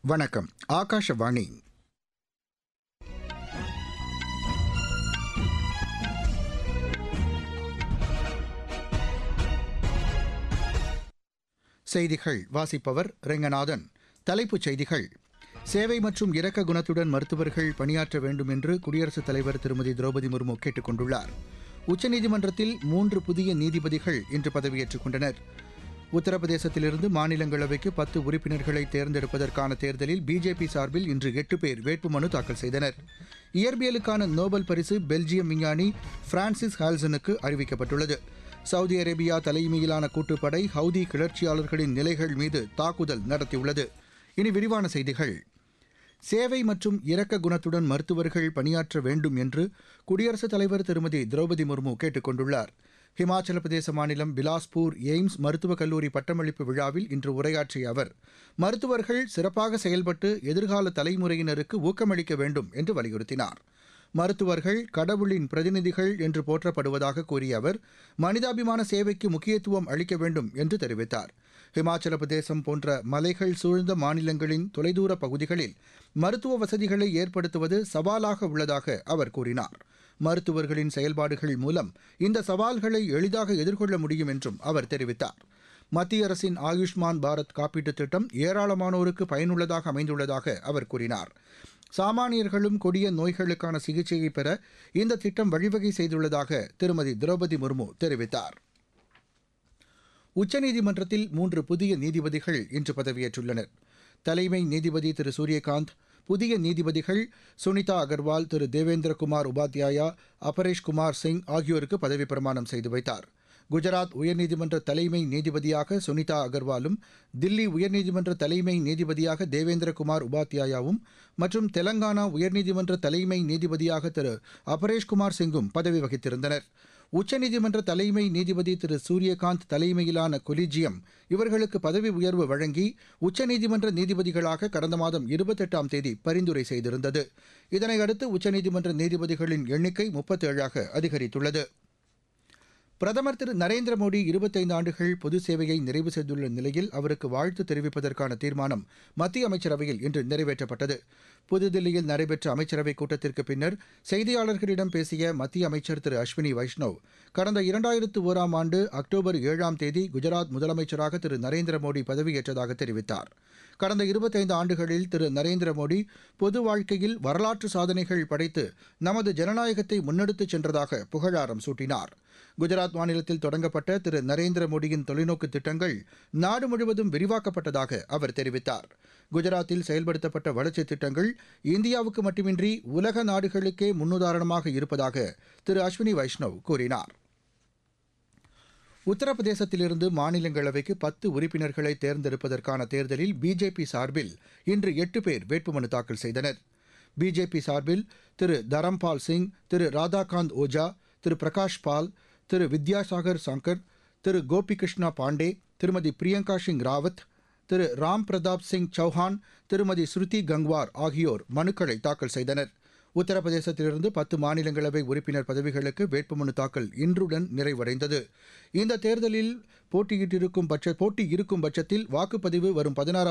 வணக்கம். ஆகாஷவாணி. செய்திகள் வாசிப்பவர் ரெங்கநாதன். தலைப்புச் செய்திகள்: சேவை மற்றும் இரக்க குணத்துடன் மருத்துவர்கள் பணியாற்ற வேண்டும் என்று குடியரசுத் தலைவர் திருமதி திரௌபதி முர்மு கேட்டுக் கொண்டுள்ளார். உச்சநீதிமன்றத்தில் 3 புதிய நீதிபதிகள் இன்று பதவியேற்றுக் கொண்டனர். உத்தரப்பிரதேசத்திலிருந்து மாநிலங்களவைக்கு 10 உறுப்பினர்களை தேர்ந்தெடுப்பதற்கான தேர்தலில் பிஜேபி சார்பில் இன்று 8 பேர் வேட்புமனு தாக்கல் செய்தனர். இயற்பியலுக்கான நோபல் பரிசு பெல்ஜியம் விஞ்ஞானி பிரான்சிஸ் ஹால்சனுக்கு அறிவிக்கப்பட்டுள்ளது. சவுதி அரேபியா தலைமையிலான கூட்டுப்படை ஹவுதி கிளர்ச்சியாளர்களின் நிலைகள் மீது தாக்குதல் நடத்தியுள்ளது. இனி விரிவான செய்திகள். சேவை மற்றும் இரக்க குணத்துடன் மருத்துவர்கள் பணியாற்ற வேண்டும் என்று குடியரசுத் தலைவர் திருமதி திரௌபதி முர்மு கேட்டுக் கொண்டுள்ளார். ஹிமாச்சல பிரதேச மாநிலம் பிலாஸ்பூர் எய்ம்ஸ் மருத்துவக் கல்லூரி பட்டமளிப்பு விழாவில் இன்று உரையாற்றிய அவர், மருத்துவர்கள் சிறப்பாக செயல்பட்டு எதிர்கால தலைமுறையினருக்கு ஊக்கமளிக்க வேண்டும் என்று வலியுறுத்தினார். மருத்துவர்கள் கடவுளின் பிரதிநிதிகள் என்று போற்றப்படுவதாக கூறிய அவர், மனிதாபிமான சேவைக்கு முக்கியத்துவம் அளிக்க வேண்டும் என்று தெரிவித்தார். ஹிமாச்சல பிரதேசம் போன்ற மலைகள் சூழ்ந்த மாநிலங்களின் தொலைதூர பகுதிகளில் மருத்துவ வசதிகளை ஏற்படுத்துவது சவாலாக உள்ளதாக அவர் கூறினார். மருத்துவர்களின் செயல்பாடுகள் மூலம் இந்த சவால்களை எளிதாக எதிர்கொள்ள முடியும் என்றும் அவர் தெரிவித்தார். மத்திய அரசின் ஆயுஷ்மான் பாரத் காப்பீட்டுத் திட்டம் ஏராளமானோருக்கு பயனுள்ளதாக அமைந்துள்ளதாக அவர் கூறினார். சாமானியர்களும் கொடிய நோய்களுக்கான சிகிச்சையை பெற இந்த திட்டம் வழிவகை செய்துள்ளதாக திருமதி திரௌபதி முர்மு தெரிவித்தார். உச்சநீதிமன்றத்தில் 3 புதிய நீதிபதிகள் இன்று பதவியேற்றுள்ளனர். தலைமை நீதிபதி திரு சூரியகாந்த், புதிய நீதிபதிகள் சுனிதா அகர்வால், திரு தேவேந்திரகுமார் உபாத்யாயா, அபரேஷ் குமார் சிங் ஆகியோருக்கு பதவி பிரமாணம் செய்து வைத்தார். குஜராத் உயர்நீதிமன்ற தலைமை நீதிபதியாக சுனிதா அகர்வாலும், தில்லி உயர்நீதிமன்ற தலைமை நீதிபதியாக தேவேந்திரகுமார் உபாத்யாயாவும் மற்றும் தெலங்கானா உயர்நீதிமன்ற தலைமை நீதிபதியாக திரு அபரேஷ் குமார் சிங்கும் பதவி வகித்திருந்தனர். உச்சநீதிமன்ற தலைமை நீதிபதி திரு சூரியகாந்த் தலைமையிலான கொலிஜியம் இவர்களுக்கு பதவி உயர்வு வழங்கி உச்சநீதிமன்ற நீதிபதிகளாக கடந்த மாதம் 28ஆம் தேதி பரிந்துரை செய்திருந்தது. இதனையடுத்து உச்சநீதிமன்ற நீதிபதிகளின் எண்ணிக்கை 37ஆக அதிகரித்துள்ளது. பிரதமர் திரு நரேந்திர மோடி 25 ஆண்டுகள் பொது சேவையை நிறைவு செய்துள்ள நிலையில் அவருக்கு வாழ்த்து தெரிவிப்பதற்கான தீர்மானம் மத்திய அமைச்சரவையில் இன்று நிறைவேற்றப்பட்டது. புதுதில்லியில் நடைபெற்ற அமைச்சரவைக் கூட்டத்திற்கு பின்னர் செய்தியாளர்களிடம் பேசிய மத்திய அமைச்சர் திரு அஸ்வினி வைஷ்ணவ், கடந்த 2001ஆம் ஆண்டு அக்டோபர் 7ஆம் தேதி குஜராத் முதலமைச்சராக திரு நரேந்திர மோடி பதவியேற்றதாக தெரிவித்தார். கடந்த 25 ஆண்டுகளில் திரு நரேந்திர மோடி பொது வாழ்க்கையில் வரலாற்று சாதனைகள் படைத்து நமது ஜனநாயகத்தை முன்னெடுத்துச் சென்றதாக புகழாரம் சூட்டினார். குஜராத் மாநிலத்தில் தொடங்கப்பட்ட திரு நரேந்திர மோடியின் தொலைநோக்கு திட்டங்கள் நாடு முழுவதும் விரிவாக்கப்பட்டதாக அவர் தெரிவித்தார். குஜராத்தில் செயல்படுத்தப்பட்ட வளர்ச்சித் திட்டங்கள் இந்தியாவுக்கு மட்டுமின்றி உலக நாடுகளுக்கே முன்னுதாரணமாக இருப்பதாக திரு அஸ்வினி வைஷ்ணவ் கூறினார். உத்தரப்பிரதேசத்திலிருந்து மாநிலங்களவைக்கு 10 உறுப்பினர்களை தேர்ந்தெடுப்பதற்கான தேர்தலில் பிஜேபி சார்பில் இன்று 8 பேர் வேட்புமனு தாக்கல் செய்தனர். பிஜேபி சார்பில் திரு தரம்பால் சிங், திரு ராதாகாந்த் ஓஜா, திரு பிரகாஷ் பால், திரு வித்யாசாகர் சங்கர், திரு கோபிகிருஷ்ணா பாண்டே, திருமதி பிரியங்கா சிங் ராவத், திரு ராம் பிரதாப் சிங் சௌஹான், திருமதி ஸ்ருதி கங்வார் ஆகியோர் மனுக்களை தாக்கல் செய்தனர். உத்தரப்பிரதேசத்திலிருந்து 10 மாநிலங்களவை உறுப்பினர் பதவிகளுக்கு வேட்புமனு தாக்கல் இன்றுடன் நிறைவடைந்தது. இந்த தேர்தலில் போட்டி இருக்கும் பட்சத்தில் வாக்குப்பதிவு வரும் 16